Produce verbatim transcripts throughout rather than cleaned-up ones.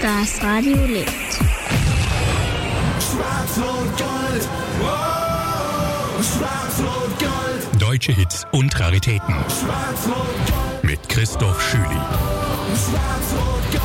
Das Radio lebt. Schwarz-Rot-Gold, oh, Schwarz-Rot-Gold. Deutsche Hits und Raritäten. Schwarz-Rot-Gold. Mit Christoph Schüli. Schwarz-Rot-Gold.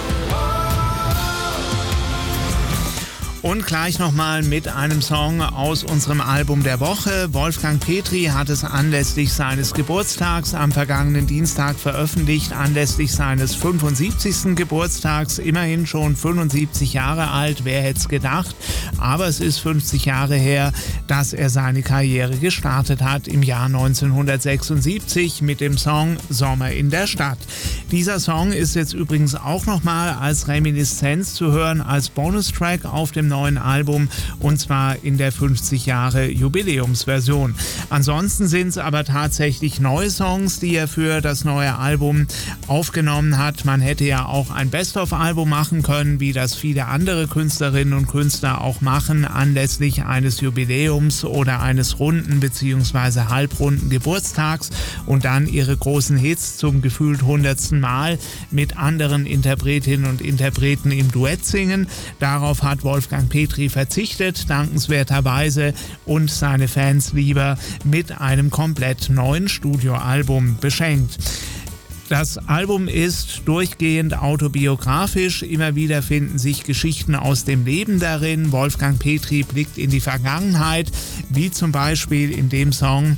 Und gleich nochmal mit einem Song aus unserem Album der Woche. Wolfgang Petri hat es anlässlich seines Geburtstags am vergangenen Dienstag veröffentlicht, anlässlich seines fünfundsiebzigsten Geburtstags. Immerhin schon fünfundsiebzig Jahre alt, wer hätte es gedacht. Aber es ist fünfzig Jahre her, dass er seine Karriere gestartet hat im Jahr neunzehnhundertsechsundsiebzig mit dem Song Sommer in der Stadt. Dieser Song ist jetzt übrigens auch nochmal als Reminiszenz zu hören, als Bonustrack auf dem neuen Album, und zwar in der fünfzig Jahre Jubiläumsversion. Ansonsten sind es aber tatsächlich neue Songs, die er für das neue Album aufgenommen hat. Man hätte ja auch ein Best-of-Album machen können, wie das viele andere Künstlerinnen und Künstler auch machen, anlässlich eines Jubiläums oder eines runden bzw. halbrunden Geburtstags und dann ihre großen Hits zum gefühlt hundertsten Mal mit anderen Interpretinnen und Interpreten im Duett singen. Darauf hat Wolfgang Petri verzichtet, dankenswerterweise, und seine Fans lieber mit einem komplett neuen Studioalbum beschenkt. Das Album ist durchgehend autobiografisch, immer wieder finden sich Geschichten aus dem Leben darin. Wolfgang Petri blickt in die Vergangenheit, wie zum Beispiel in dem Song,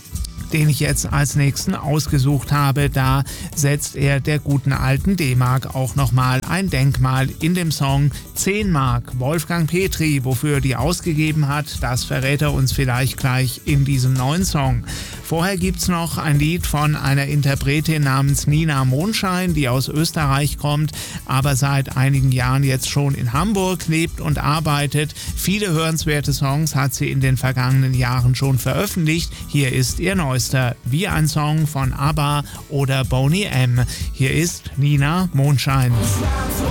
den ich jetzt als nächsten ausgesucht habe. Da setzt er der guten alten D-Mark auch nochmal ein Denkmal in dem Song zehn Mark. Wolfgang Petri, wofür er die ausgegeben hat, das verrät er uns vielleicht gleich in diesem neuen Song. Vorher gibt's noch ein Lied von einer Interpretin namens Nina Mondschein, die aus Österreich kommt, aber seit einigen Jahren jetzt schon in Hamburg lebt und arbeitet. Viele hörenswerte Songs hat sie in den vergangenen Jahren schon veröffentlicht. Hier ist ihr neuester, wie ein Song von ABBA oder Boney M. Hier ist Nina Mondschein. Schwarz-Rot-Gold.